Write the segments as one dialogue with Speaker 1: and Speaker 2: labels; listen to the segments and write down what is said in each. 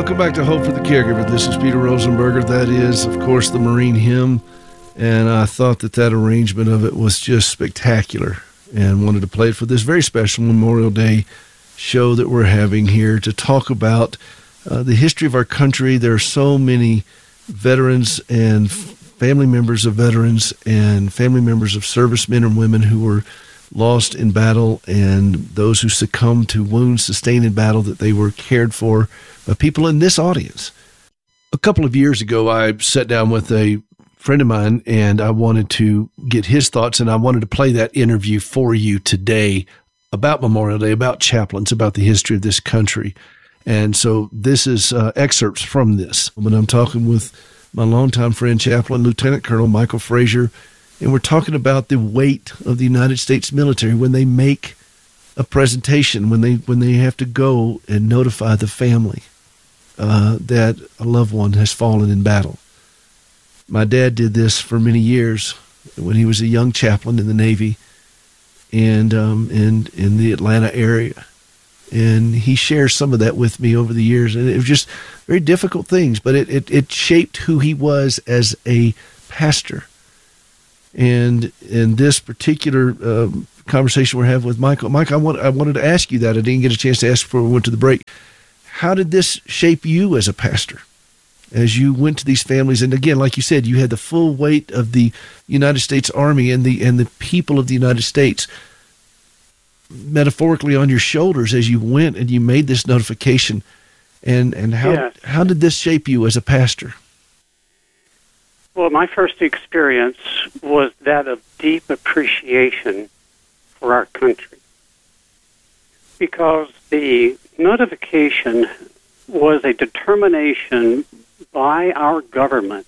Speaker 1: Welcome back to Hope for the Caregiver. This is Peter Rosenberger. That is, of course, the Marine hymn. And I thought that arrangement of it was just spectacular and wanted to play it for this very special Memorial Day show that we're having here to talk about the history of our country. There are so many veterans and family members of veterans and family members of servicemen and women who were lost in battle and those who succumbed to wounds sustained in battle that they were cared for by people in this audience. A couple of years ago, I sat down with a friend of mine and I wanted to get his thoughts, and I wanted to play that interview for you today about Memorial Day, about chaplains, about the history of this country. And so this is excerpts from this. When I'm talking with my longtime friend, Chaplain Lieutenant Colonel Michael Frazier, and we're talking about the weight of the United States military when they make a presentation, when they have to go and notify the family that a loved one has fallen in battle. My dad did this for many years when he was a young chaplain in the Navy and in the Atlanta area. And he shares some of that with me over the years. And it was just very difficult things, but it shaped who he was as a pastor. And in this particular conversation we're having with Michael, Mike, I wanted to ask you that. I didn't get a chance to ask before we went to the break. How did this shape you as a pastor as you went to these families? And again, like you said, you had the full weight of the United States Army and the people of the United States metaphorically on your shoulders as you went and you made this notification. And how did this shape you as a pastor?
Speaker 2: Well, my first experience was that of deep appreciation for our country, because the notification was a determination by our government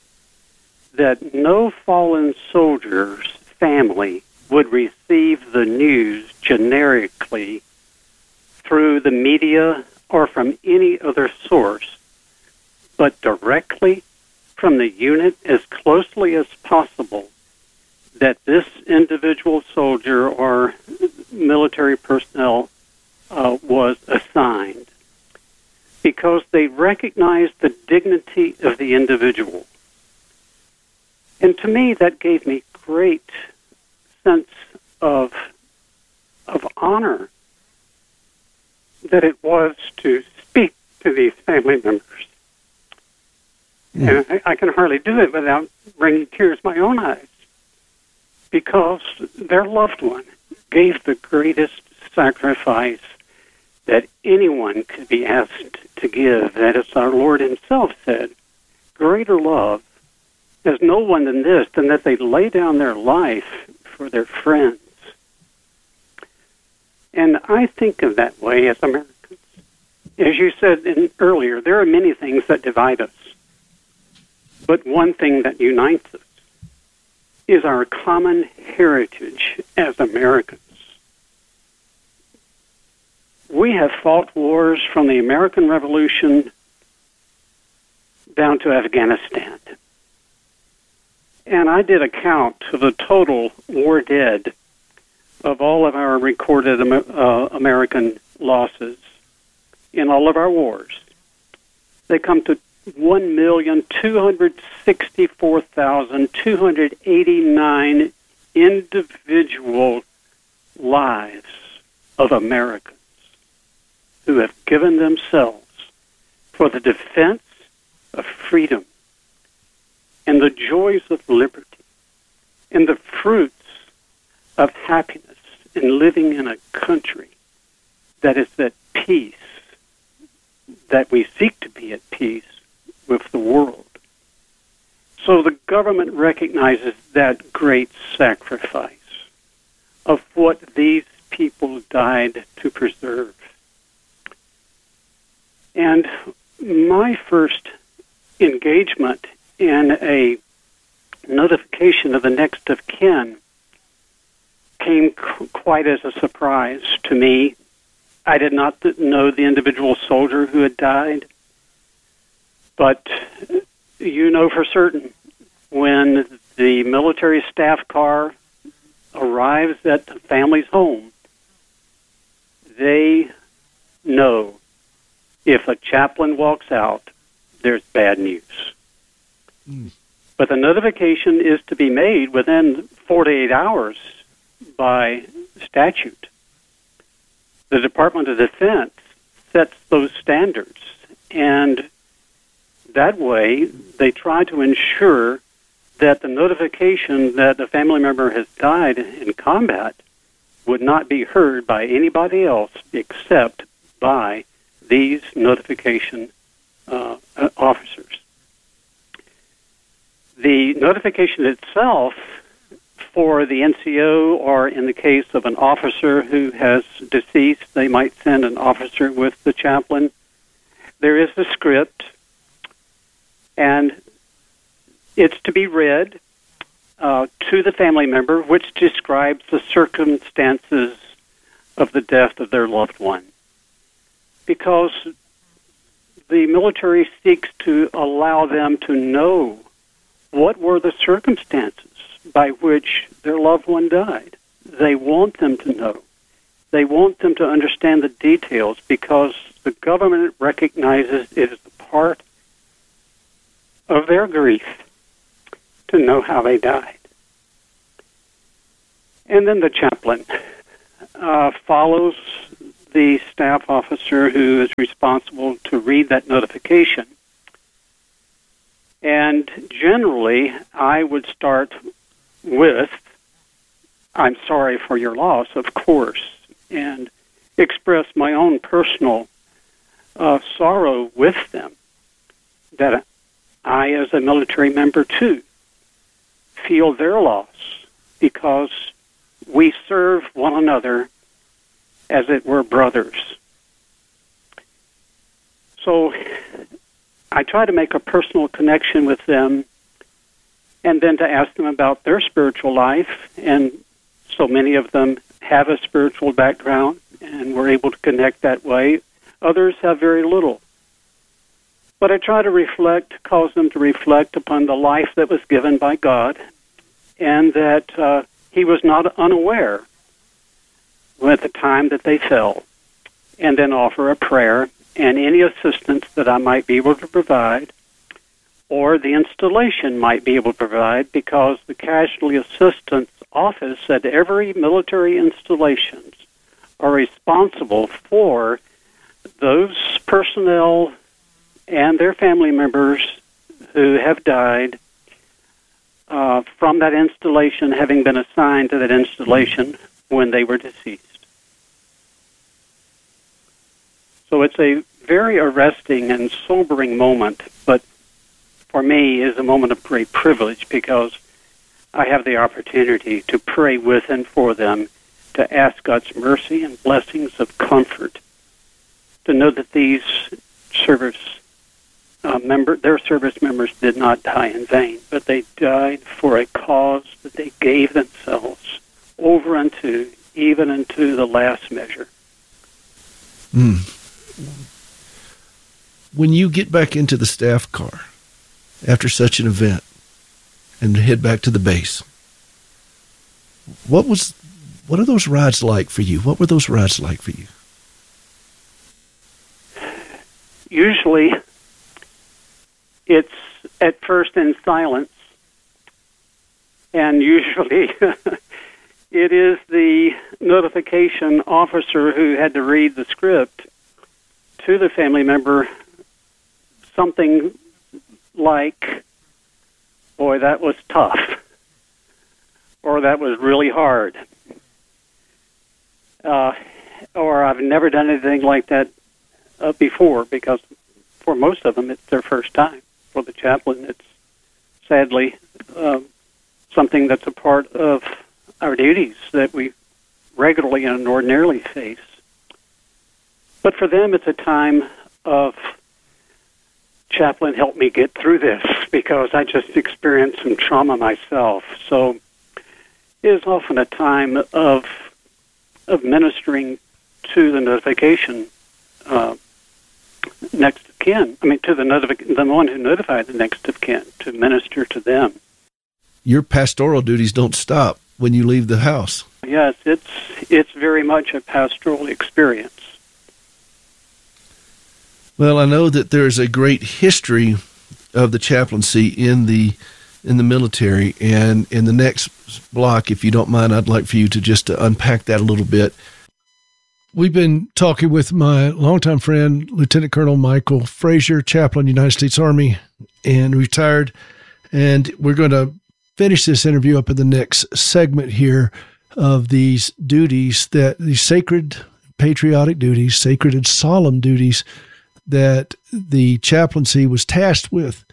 Speaker 2: that no fallen soldier's family would receive the news generically through the media or from any other source, but directly from the unit as closely as possible that this individual soldier or military personnel was assigned, because they recognized the dignity of the individual. And to me, that gave me great sense of honor that it was to speak to these family members. And I can hardly do it without bringing tears to my own eyes, because their loved one gave the greatest sacrifice that anyone could be asked to give. That, as our Lord himself said, greater love has no one than this, than that they lay down their life for their friends. And I think of that way as Americans. As you said earlier, there are many things that divide us. But one thing that unites us is our common heritage as Americans. We have fought wars from the American Revolution down to Afghanistan. And I did a count of the total war dead of all of our recorded American losses in all of our wars. They come to 1,264,289 individual lives of Americans who have given themselves for the defense of freedom and the joys of liberty and the fruits of happiness in living in a country that is at peace, that we seek to be at peace with the world. So the government recognizes that great sacrifice of what these people died to preserve. And my first engagement in a notification of the next of kin came quite as a surprise to me. I did not know the individual soldier who had died, but you know for certain when the military staff car arrives at the family's home, they know if a chaplain walks out, there's bad news.
Speaker 1: Mm.
Speaker 2: But the notification is to be made within 48 hours by statute. The Department of Defense sets those standards, and that way they try to ensure that the notification that a family member has died in combat would not be heard by anybody else except by these notification officers. The notification itself for the NCO, or in the case of an officer who has deceased, they might send an officer with the chaplain. There is a script, and it's to be read to the family member, which describes the circumstances of the death of their loved one. Because the military seeks to allow them to know what were the circumstances by which their loved one died. They want them to know. They want them to understand the details because the government recognizes it as a part of their grief to know how they died. And then the chaplain follows the staff officer who is responsible to read that notification. And generally, I would start with, "I'm sorry for your loss," of course, and express my own personal sorrow with them, that I, as a military member too, feel their loss because we serve one another as it were brothers. So I try to make a personal connection with them and then to ask them about their spiritual life. And so many of them have a spiritual background and we're able to connect that way. Others have very little. But I try to cause them to reflect upon the life that was given by God and that He was not unaware at the time that they fell, and then offer a prayer and any assistance that I might be able to provide or the installation might be able to provide, because the Casualty Assistance Office at every military installations are responsible for those personnel and their family members who have died from that installation, having been assigned to that installation when they were deceased. So it's a very arresting and sobering moment, but for me is a moment of great privilege because I have the opportunity to pray with and for them, to ask God's mercy and blessings of comfort, to know that these their service members did not die in vain, but they died for a cause that they gave themselves over unto, even unto the last measure.
Speaker 1: When you get back into the staff car after such an event and head back to the base, what are those rides like for you? What were those rides like for you?
Speaker 2: Usually, it's at first in silence, and usually it is the notification officer who had to read the script to the family member, something like, "Boy, that was tough," or "That was really hard," or "I've never done anything like that before," because for most of them it's their first time. For the chaplain, it's sadly something that's a part of our duties that we regularly and ordinarily face. But for them, it's a time of, "Chaplain, help me get through this," because I just experienced some trauma myself. So it is often a time of ministering to the notification next of kin. I mean, to the one who notified the next of kin, to minister to them.
Speaker 1: Your pastoral duties don't stop when you leave the house.
Speaker 2: Yes, it's very much a pastoral experience.
Speaker 1: Well, I know that there's a great history of the chaplaincy in the military, and in the next block, if you don't mind, I'd like for you to just unpack that a little bit. We've been talking with my longtime friend, Lieutenant Colonel Michael Frazier, chaplain, United States Army, and retired. And we're going to finish this interview up in the next segment here of these duties, that these sacred patriotic duties, sacred and solemn duties that the chaplaincy was tasked with.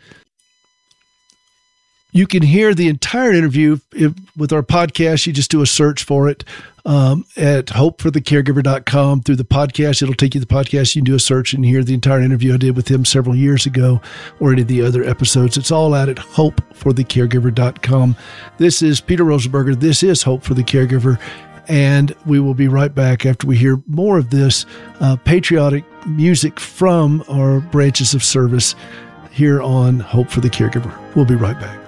Speaker 1: You can hear the entire interview with our podcast. You just do a search for it at hopeforthecaregiver.com. Through the podcast, it'll take you to the podcast. You can do a search and hear the entire interview I did with him several years ago, or any of the other episodes. It's all out at hopeforthecaregiver.com. This is Peter Rosenberger. This is Hope for the Caregiver. And we will be right back after we hear more of this patriotic music from our branches of service here on Hope for the Caregiver. We'll be right back.